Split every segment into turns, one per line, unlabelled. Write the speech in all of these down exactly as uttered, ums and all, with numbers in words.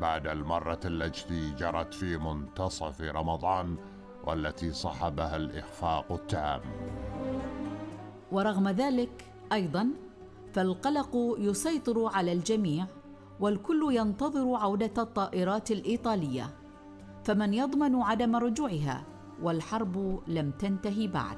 بعد المرة التي جرت في منتصف رمضان والتي صحبها الإخفاق التام.
ورغم ذلك أيضاً فالقلق يسيطر على الجميع، والكل ينتظر عودة الطائرات الإيطالية، فمن يضمن عدم رجوعها والحرب لم تنتهي بعد؟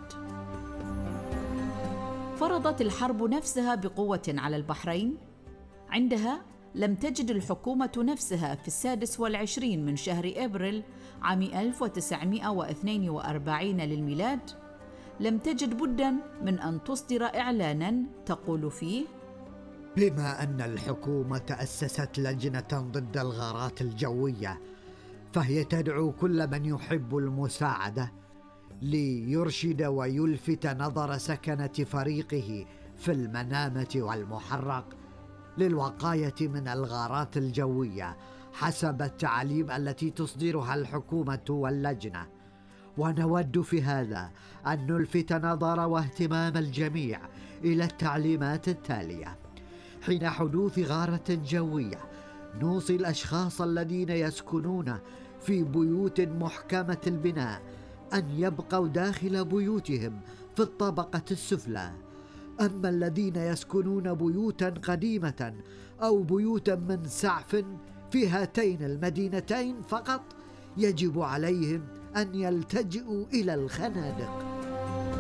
فرضت الحرب نفسها بقوة على البحرين. عندها لم تجد الحكومة نفسها في السادس والعشرين من شهر أبريل عام ألف وتسعمائة واثنين وأربعين للميلاد، لم تجد بدا من أن تصدر إعلانا تقول فيه:
بما أن الحكومة أسست لجنة ضد الغارات الجوية، فهي تدعو كل من يحب المساعدة ليرشد ويلفت نظر سكنة فريقه في المنامة والمحرق للوقاية من الغارات الجوية حسب التعاليم التي تصدرها الحكومة واللجنة. ونود في هذا أن نلفت نظر واهتمام الجميع إلى التعليمات التالية: حين حدوث غارة جوية نوصي الأشخاص الذين يسكنون في بيوت محكمة البناء أن يبقوا داخل بيوتهم في الطبقة السفلى، أما الذين يسكنون بيوتا قديمة أو بيوتا من سعف في هاتين المدينتين فقط يجب عليهم أن يلتجئوا إلى الخنادق.